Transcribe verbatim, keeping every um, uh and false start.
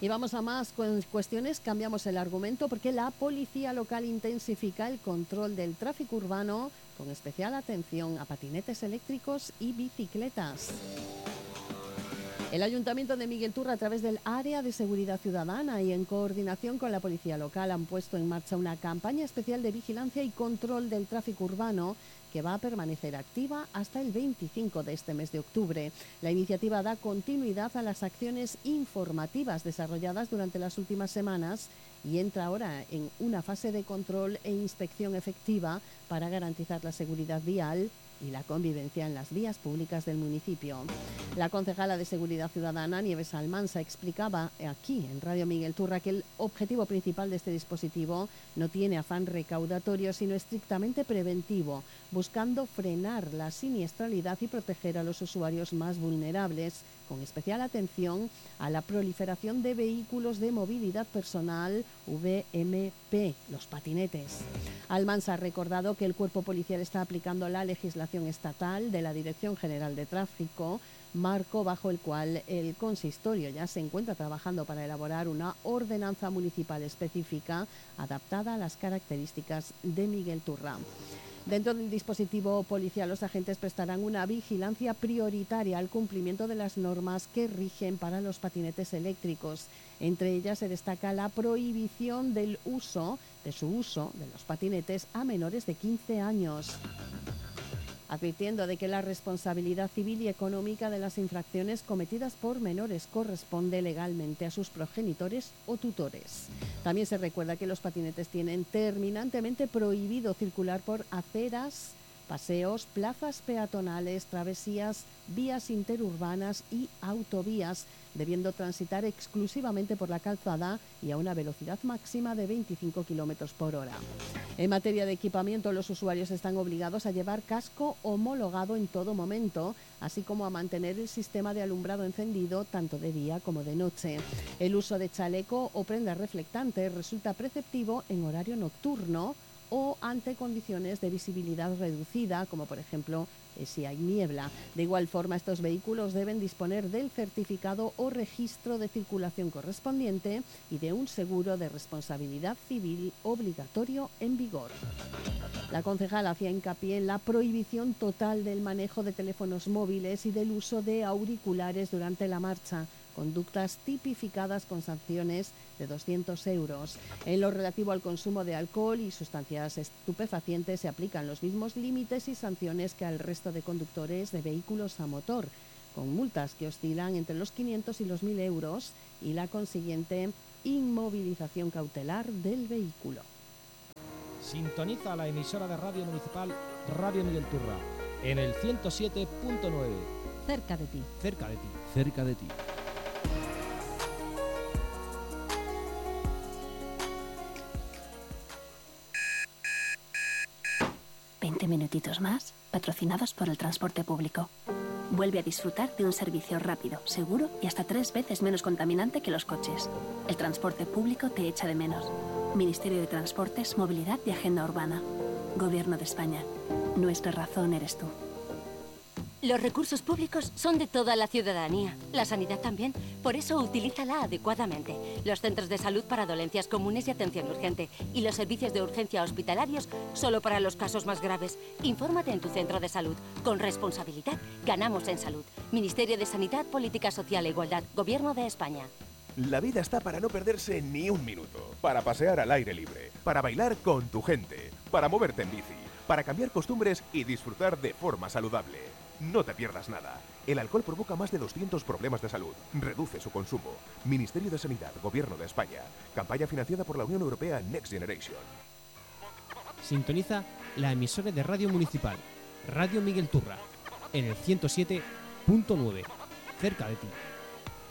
Y vamos a más cuestiones, cambiamos el argumento porque la policía local intensifica el control del tráfico urbano con especial atención a patinetes eléctricos y bicicletas. El Ayuntamiento de Miguel Turra, a través del Área de Seguridad Ciudadana y en coordinación con la Policía Local, han puesto en marcha una campaña especial de vigilancia y control del tráfico urbano que va a permanecer activa hasta el veinticinco de este mes de octubre. La iniciativa da continuidad a las acciones informativas desarrolladas durante las últimas semanas y entra ahora en una fase de control e inspección efectiva para garantizar la seguridad vial y la convivencia en las vías públicas del municipio. La concejala de Seguridad Ciudadana, Nieves Almansa, explicaba aquí en Radio Miguel Turra que el objetivo principal de este dispositivo no tiene afán recaudatorio, sino estrictamente preventivo, buscando frenar la siniestralidad y proteger a los usuarios más vulnerables, con especial atención a la proliferación de vehículos de movilidad personal V M P, los patinetes. Almansa ha recordado que el Cuerpo Policial está aplicando la legislación estatal de la Dirección General de Tráfico, marco bajo el cual el consistorio ya se encuentra trabajando para elaborar una ordenanza municipal específica adaptada a las características de Miguel Turra. Dentro del dispositivo policial, los agentes prestarán una vigilancia prioritaria al cumplimiento de las normas que rigen para los patinetes eléctricos. Entre ellas se destaca la prohibición del uso, de su uso, de los patinetes a menores de quince años. Advirtiendo de que la responsabilidad civil y económica de las infracciones cometidas por menores corresponde legalmente a sus progenitores o tutores. También se recuerda que los patinetes tienen terminantemente prohibido circular por aceras, paseos, plazas peatonales, travesías, vías interurbanas y autovías, debiendo transitar exclusivamente por la calzada y a una velocidad máxima de veinticinco kilómetros por hora. En materia de equipamiento, los usuarios están obligados a llevar casco homologado en todo momento, así como a mantener el sistema de alumbrado encendido tanto de día como de noche. El uso de chaleco o prenda reflectante resulta preceptivo en horario nocturno o ante condiciones de visibilidad reducida, como por ejemplo eh, si hay niebla. De igual forma, estos vehículos deben disponer del certificado o registro de circulación correspondiente y de un seguro de responsabilidad civil obligatorio en vigor. La concejala hacía hincapié en la prohibición total del manejo de teléfonos móviles y del uso de auriculares durante la marcha, conductas tipificadas con sanciones de doscientos euros. En lo relativo al consumo de alcohol y sustancias estupefacientes se aplican los mismos límites y sanciones que al resto de conductores de vehículos a motor, con multas que oscilan entre los quinientos y los mil euros y la consiguiente inmovilización cautelar del vehículo. Sintoniza la emisora de radio municipal Radio Miguel Turra en el ciento siete punto nueve. Cerca de ti. Cerca de ti. Cerca de ti. veinte minutitos más, patrocinados por el transporte público. Vuelve a disfrutar de un servicio rápido, seguro y hasta tres veces menos contaminante que los coches. El transporte público te echa de menos. Ministerio de Transportes, Movilidad y Agenda Urbana. Gobierno de España. Nuestra razón eres tú. Los recursos públicos son de toda la ciudadanía. La sanidad también. Por eso utilízala adecuadamente. Los centros de salud para dolencias comunes y atención urgente. Y los servicios de urgencia hospitalarios solo para los casos más graves. Infórmate en tu centro de salud. Con responsabilidad ganamos en salud. Ministerio de Sanidad, Política Social e Igualdad. Gobierno de España. La vida está para no perderse ni un minuto. Para pasear al aire libre. Para bailar con tu gente. Para moverte en bici. Para cambiar costumbres y disfrutar de forma saludable. No te pierdas nada. El alcohol provoca más de doscientos problemas de salud. Reduce su consumo. Ministerio de Sanidad, Gobierno de España. Campaña financiada por la Unión Europea Next Generation. Sintoniza la emisora de radio municipal Radio Miguel Turra en el ciento siete punto nueve. Cerca de ti.